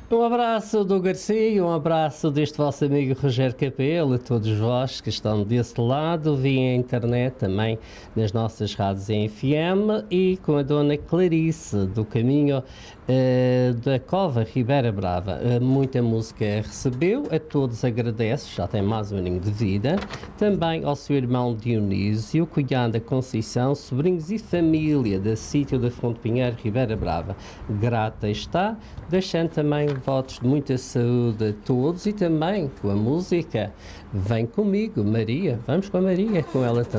Um abraço do Garcia, um abraço deste vosso amigo Rogério Capelo, a todos vós que estão desse lado, via internet também nas nossas rádios em FM e com a dona Clarice do caminho da Cova Ribeira Brava. Muita música recebeu, a todos agradeço, já tem mais um aninho de vida. Também ao seu irmão Dionísio, cunhada Conceição, sobrinhos e família da sítio da Fonte Pinheiro, Ribeira Brava. Grata está, deixando também votos de muita saúde a todos e também com a música. Vem comigo, Maria. Vamos com a Maria, com ela também.